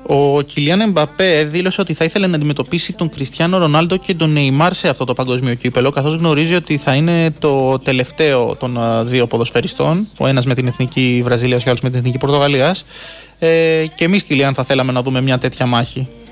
Ο Κιλιάν Εμπαπέ δήλωσε ότι θα ήθελε να αντιμετωπίσει τον Κριστιάνο Ρονάλντο και τον Νεϊμάρ σε αυτό το παγκόσμιο κύπελο, καθώς γνωρίζει ότι θα είναι το τελευταίο των δύο ποδοσφαιριστών, ο ένας με την εθνική Βραζιλίας και ο άλλος με την εθνική Πορτογαλίας. Και εμείς, Κιλιάν, θα θέλαμε να δούμε μια τέτοια μάχη.